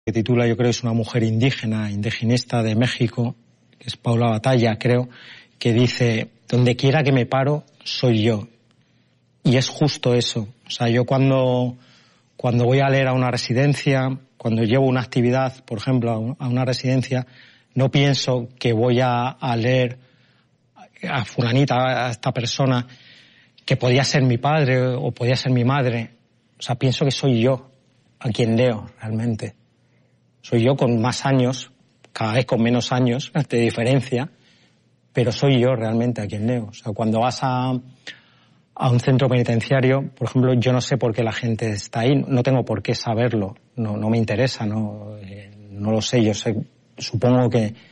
que titula, yo creo que es una mujer indígena, indigenista de México, que es Paula Batalla, creo, que dice, donde quiera que me paro, soy yo. Y es justo eso. O sea, yo cuando voy a leer a una residencia, cuando llevo una actividad, por ejemplo, a una residencia, no pienso que voy a leer a fulanita, a esta persona, que podía ser mi padre o podía ser mi madre. O sea, pienso que soy yo a quien leo realmente. Soy yo con más años, cada vez con menos años de diferencia, pero soy yo realmente a quien leo. O sea, cuando vas a un centro penitenciario, por ejemplo, yo no sé por qué la gente está ahí, no tengo por qué saberlo, no me interesa, no lo sé. Yo sé, supongo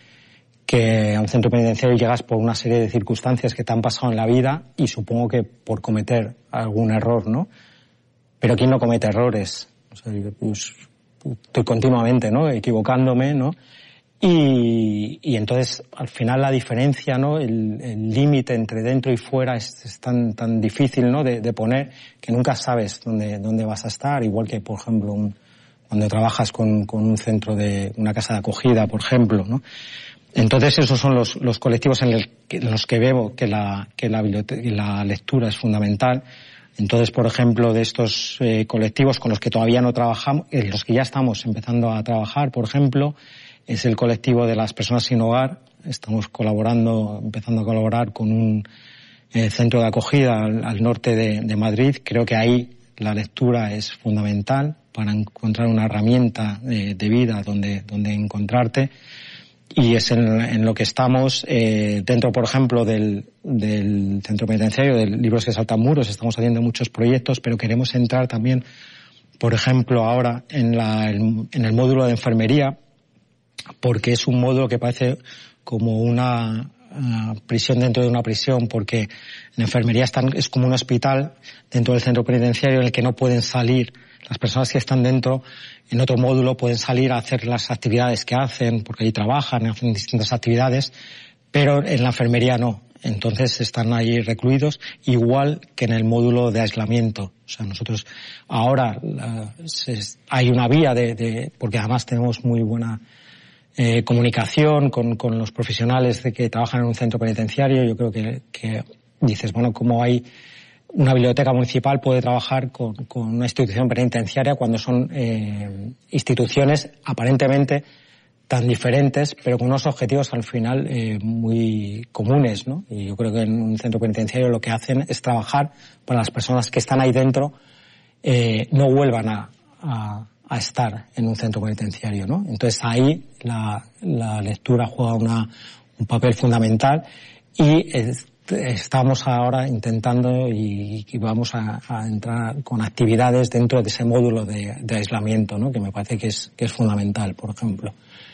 que a un centro penitenciario llegas por una serie de circunstancias que te han pasado en la vida y supongo que por cometer algún error, ¿no? Pero ¿quién no comete errores? O sea, pues, estoy continuamente, ¿no?, equivocándome, ¿no? Y entonces, al final, la diferencia, ¿no?, el límite entre dentro y fuera es tan difícil, ¿no?, de poner, que nunca sabes dónde vas a estar. Igual que, por ejemplo, cuando trabajas con un centro de una casa de acogida, por ejemplo, ¿no? Entonces, esos son los colectivos en los que veo que la lectura es fundamental. Entonces, por ejemplo, de estos colectivos con los que todavía no trabajamos, en los que ya estamos empezando a trabajar, por ejemplo, es el colectivo de las personas sin hogar. Estamos empezando a colaborar con un centro de acogida al norte de Madrid. Creo que ahí la lectura es fundamental para encontrar una herramienta de vida donde encontrarte. Y es en lo que estamos dentro, por ejemplo, del centro penitenciario, de Libros que saltan muros. Estamos haciendo muchos proyectos, pero queremos entrar también, por ejemplo, ahora en el módulo de enfermería, porque es un módulo que parece como una prisión dentro de una prisión, porque en enfermería es como un hospital dentro del centro penitenciario en el que no pueden salir. Las personas que están dentro, en otro módulo, pueden salir a hacer las actividades que hacen, porque ahí trabajan, hacen distintas actividades, pero en la enfermería no. Entonces están ahí recluidos, igual que en el módulo de aislamiento. O sea, nosotros ahora hay una vía porque además tenemos muy buena comunicación con los profesionales que trabajan en un centro penitenciario. Yo creo que dices, bueno, como hay una biblioteca municipal puede trabajar con una institución penitenciaria cuando son instituciones aparentemente tan diferentes, pero con unos objetivos al final muy comunes, ¿no? Y yo creo que en un centro penitenciario lo que hacen es trabajar para las personas que están ahí dentro no vuelvan a estar en un centro penitenciario, ¿no? Entonces ahí la lectura juega un papel fundamental y estamos ahora intentando y vamos a entrar con actividades dentro de ese módulo de aislamiento, ¿no?, que me parece que es fundamental, por ejemplo.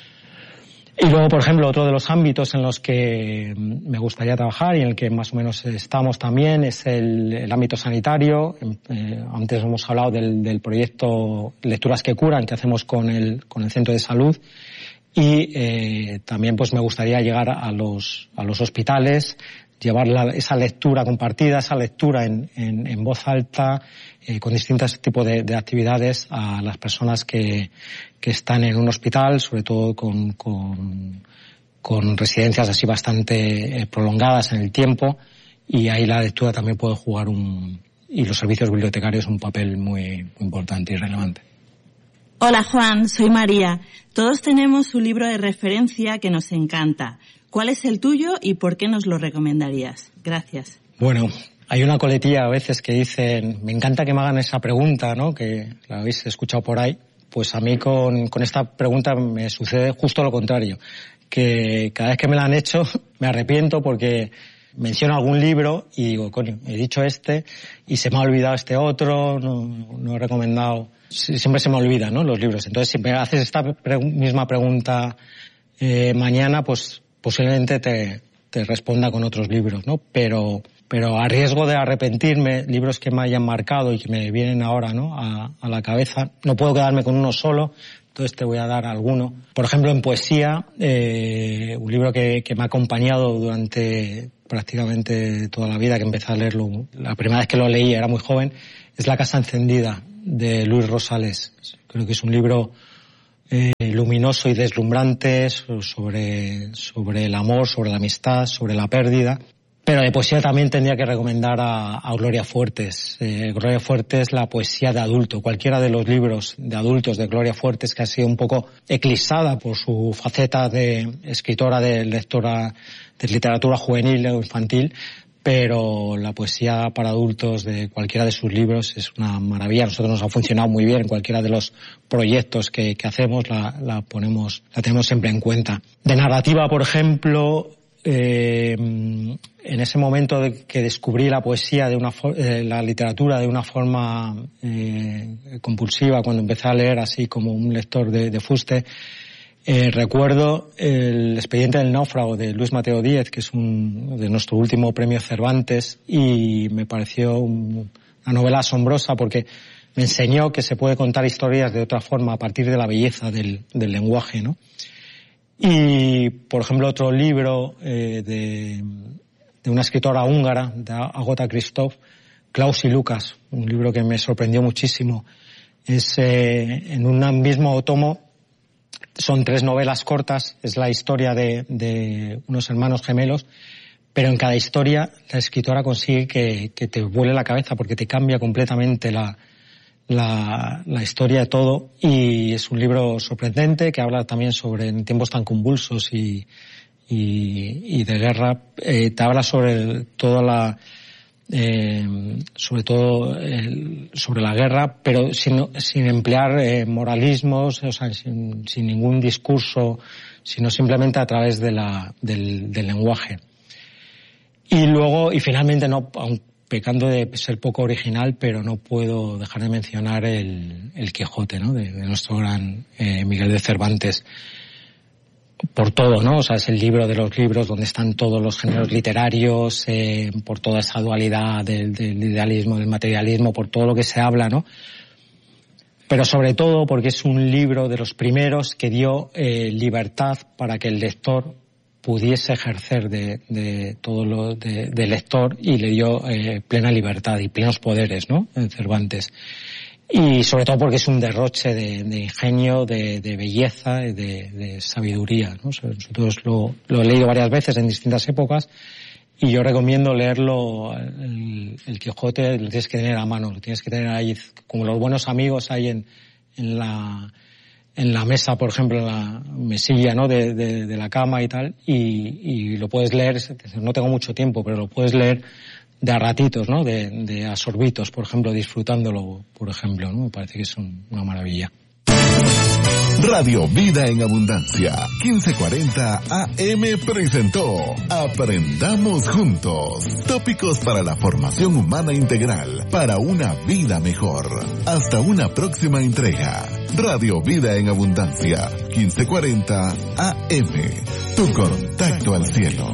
Y luego, por ejemplo, otro de los ámbitos en los que me gustaría trabajar y en el que más o menos estamos también es el ámbito sanitario. Antes hemos hablado del proyecto Lecturas que Curan que hacemos con el Centro de Salud y también pues me gustaría llegar a los hospitales, llevar esa lectura compartida, esa lectura en voz alta, con distintos tipos de actividades a las personas que están en un hospital, sobre todo con residencias así bastante prolongadas en el tiempo, y ahí la lectura también puede jugar y los servicios bibliotecarios un papel muy importante y relevante. Hola Juan, soy María. Todos tenemos un libro de referencia que nos encanta. ¿Cuál es el tuyo y por qué nos lo recomendarías? Gracias. Bueno, hay una coletilla a veces que dicen, me encanta que me hagan esa pregunta, ¿no?, que la habéis escuchado por ahí. Pues a mí con esta pregunta me sucede justo lo contrario, que cada vez que me la han hecho me arrepiento porque menciono algún libro y digo, coño, he dicho y se me ha olvidado este otro, no he recomendado. Siempre se me olvida, ¿no?, los libros. Entonces, si me haces esta misma pregunta mañana, pues posiblemente te responda con otros libros, ¿no? Pero a riesgo de arrepentirme, libros que me hayan marcado y que me vienen ahora, ¿no?, a la cabeza, no puedo quedarme con uno solo, entonces te voy a dar alguno. Por ejemplo, en poesía, un libro que me ha acompañado durante prácticamente toda la vida, que empecé a leerlo, la primera vez que lo leí era muy joven, es La casa encendida, de Luis Rosales. Creo que es un libro luminoso y deslumbrante sobre el amor, sobre la amistad, sobre la pérdida. Pero de poesía también tendría que recomendar a Gloria Fuertes. Gloria Fuertes, la poesía de adulto. Cualquiera de los libros de adultos de Gloria Fuertes, que ha sido un poco eclipsada por su faceta de escritora, de lectora de literatura juvenil o infantil, pero la poesía para adultos de cualquiera de sus libros es una maravilla. A nosotros nos ha funcionado muy bien en cualquiera de los proyectos que hacemos, la tenemos siempre en cuenta. De narrativa, por ejemplo, en ese momento de que descubrí la poesía la literatura de una forma compulsiva, cuando empecé a leer así como un lector de fuste, recuerdo el Expediente del náufrago de Luis Mateo Díez, que es de nuestro último premio Cervantes, y me pareció una novela asombrosa porque me enseñó que se puede contar historias de otra forma a partir de la belleza del lenguaje, ¿no? Y, por ejemplo, otro libro de una escritora húngara, de Agota Christoph, Klaus y Lucas, un libro que me sorprendió muchísimo. Es en un mismo tomo, son 3 novelas cortas, es la historia de unos hermanos gemelos, pero en cada historia la escritora consigue que te vuele la cabeza porque te cambia completamente la historia de todo, y es un libro sorprendente que habla también sobre en tiempos tan convulsos y de guerra, te habla sobre sobre la guerra, pero sin emplear moralismos, o sea, sin ningún discurso, sino simplemente a través del lenguaje. Y finalmente, no, aun pecando de ser poco original, pero no puedo dejar de mencionar el Quijote, ¿no? De nuestro gran Miguel de Cervantes. Por todo, ¿no? O sea, es el libro de los libros donde están todos los géneros literarios, por toda esa dualidad del idealismo, del materialismo, por todo lo que se habla, ¿no? Pero sobre todo porque es un libro de los primeros que dio libertad para que el lector pudiese ejercer de lector, y le dio plena libertad y plenos poderes, ¿no? En Cervantes. Y sobre todo porque es un derroche de ingenio, de belleza, de sabiduría, ¿no? Nosotros lo he leído varias veces en distintas épocas, y yo recomiendo leerlo. El Quijote lo tienes que tener a mano, lo tienes que tener ahí, como los buenos amigos hay en la mesa, por ejemplo, en la mesilla, ¿no? de la cama y tal, y lo puedes leer. No tengo mucho tiempo, pero lo puedes leer de a ratitos, ¿no? De a sorbitos, por ejemplo, disfrutándolo, por ejemplo, ¿no? Me parece que es una maravilla. Radio Vida en Abundancia, 1540 AM presentó Aprendamos Juntos. Tópicos para la formación humana integral, para una vida mejor. Hasta una próxima entrega. Radio Vida en Abundancia, 1540 AM. Tu contacto al cielo.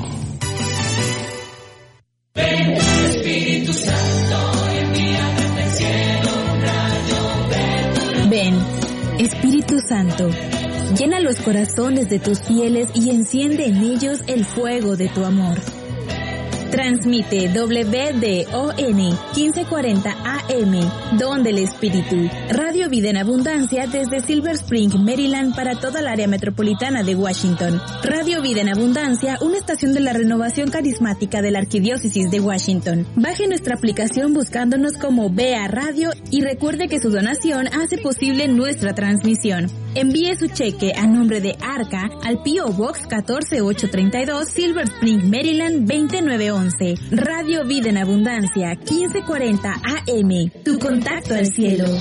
Ven, Espíritu Santo, envíame del cielo un rayo. Ven, Espíritu Santo, llena los corazones de tus fieles y enciende en ellos el fuego de tu amor. Transmite WDON 1540 AM, Don del Espíritu, Radio Vida en Abundancia desde Silver Spring, Maryland, para toda el área metropolitana de Washington. Radio Vida en Abundancia, una estación de la renovación carismática de la Arquidiócesis de Washington. Baje nuestra aplicación buscándonos como BA Radio y recuerde que su donación hace posible nuestra transmisión. Envíe su cheque a nombre de Arca al P.O. Box 14832, Silver Spring, Maryland 20911. Radio Vida en Abundancia, 1540 AM. Tu contacto al cielo.